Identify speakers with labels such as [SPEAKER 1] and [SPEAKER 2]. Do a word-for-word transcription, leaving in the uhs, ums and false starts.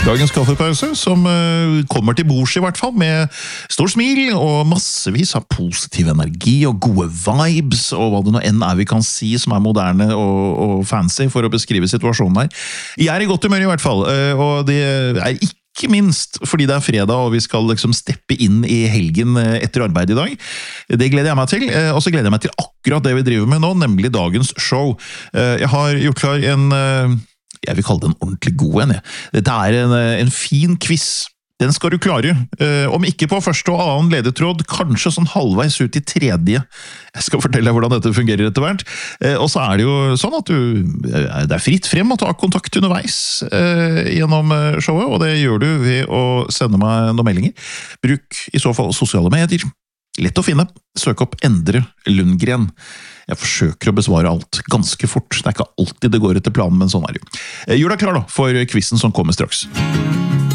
[SPEAKER 1] Dagens kaffepause, som uh, kommer til bords i hvert fall, med stor smil og massevis av positiv energi og gode vibes, og hva det nå enn er vi kan si som er moderne og, og fancy for å beskrive situasjonen her. Jeg er i godt humør i hvert fall, uh, og det er ikke Ikke minst fordi det er fredag og vi skal liksom steppe inn i helgen etter arbeid i dag. Det gleder jeg meg til, og så gleder jeg meg til akkurat det vi driver med nå, nemlig dagens show. Jeg har gjort klar en, jeg vil kalle det en ordentlig god en. Dette er en, en fin quiz. Den skal du klare, om ikke på første og annen ledetråd, kanskje sånn halvveis ut i tredje. Jeg skal fortelle deg hvordan dette fungerer etter hvert. Og så er det jo sånn at du, det er fritt frem å ta kontakt underveis gjennom showet, og det gjør du ved å sende meg noen meldinger. Bruk i så fall sosiale medier. Lett å finne. Søk opp Endre Lundgren. Jeg forsøker å besvare alt ganske fort. Det er ikke alltid det går etter planen, men sånn er det jo. Gjør deg klar da, for quizen som kommer straks.